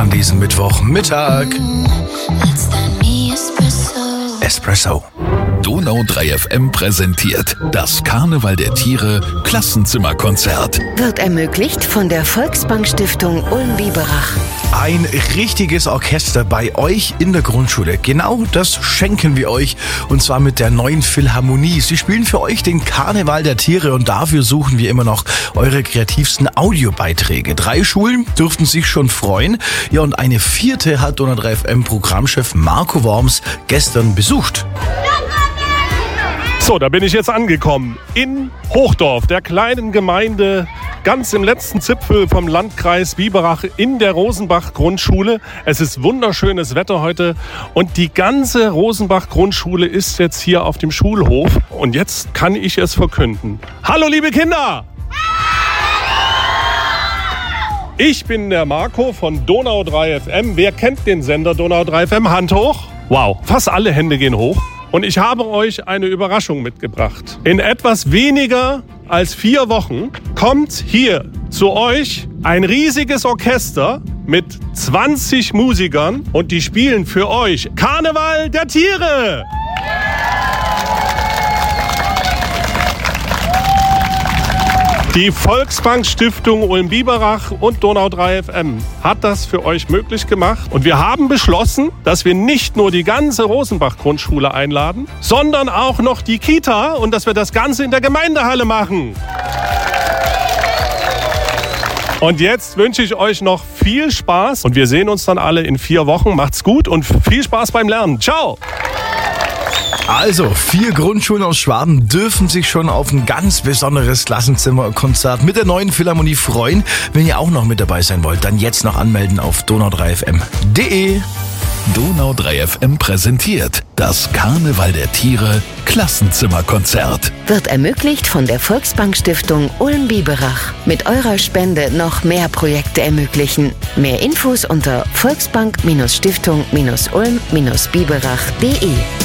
an diesem Mittwochmittag. Espresso. Donau 3 FM präsentiert das Karneval der Tiere Klassenzimmerkonzert. Wird ermöglicht von der Volksbank Stiftung Ulm-Biberach. Ein richtiges Orchester bei euch in der Grundschule. Genau das schenken wir euch. Und zwar mit der neuen Philharmonie. Sie spielen für euch den Karneval der Tiere und dafür suchen wir immer noch eure kreativsten Audiobeiträge. 3 Schulen dürften sich schon freuen. Ja, und eine 4. hat Donau 3 FM Programmchef Marco Worms gestern besucht. So, da bin ich jetzt angekommen in Hochdorf, der kleinen Gemeinde, ganz im letzten Zipfel vom Landkreis Biberach in der Rosenbach-Grundschule. Es ist wunderschönes Wetter heute und die ganze Rosenbach-Grundschule ist jetzt hier auf dem Schulhof. Und jetzt kann ich es verkünden. Hallo liebe Kinder! Ich bin der Marco von Donau 3 FM. Wer kennt den Sender Donau 3 FM? Hand hoch. Wow, fast alle Hände gehen hoch. Und ich habe euch eine Überraschung mitgebracht. In etwas weniger als 4 Wochen kommt hier zu euch ein riesiges Orchester mit 20 Musikern und die spielen für euch Karneval der Tiere. Die Volksbank Stiftung Ulm-Biberach und Donau 3 FM hat das für euch möglich gemacht. Und wir haben beschlossen, dass wir nicht nur die ganze Rosenbach-Grundschule einladen, sondern auch noch die Kita und dass wir das Ganze in der Gemeindehalle machen. Und jetzt wünsche ich euch noch viel Spaß und wir sehen uns dann alle in 4 Wochen. Macht's gut und viel Spaß beim Lernen. Ciao! Also, 4 Grundschulen aus Schwaben dürfen sich schon auf ein ganz besonderes Klassenzimmerkonzert mit der neuen Philharmonie freuen. Wenn ihr auch noch mit dabei sein wollt, dann jetzt noch anmelden auf donau3fm.de. Donau 3 FM präsentiert das Karneval der Tiere Klassenzimmerkonzert. Wird ermöglicht von der Volksbank Stiftung Ulm-Biberach. Mit eurer Spende noch mehr Projekte ermöglichen. Mehr Infos unter volksbank-stiftung-ulm-biberach.de.